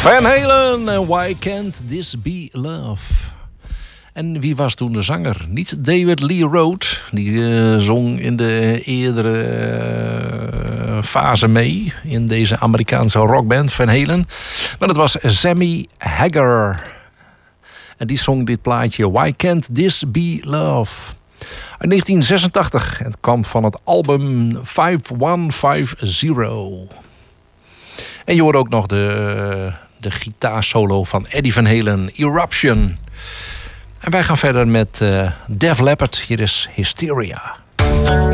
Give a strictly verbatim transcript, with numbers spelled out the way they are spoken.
Van Halen en Why Can't This Be Love? En wie was toen de zanger? Niet David Lee Roth. Die uh, zong in de eerdere uh, fase mee. In deze Amerikaanse rockband Van Halen. Maar dat was Sammy Hagar. En die zong dit plaatje Why Can't This Be Love? Uit negentien zesentachtig. Het kwam van het album vijf een vijf nul. En je hoort ook nog de, de gitaarsolo van Eddie Van Halen, Eruption. En wij gaan verder met uh, Def Leppard. Hier is Hysteria.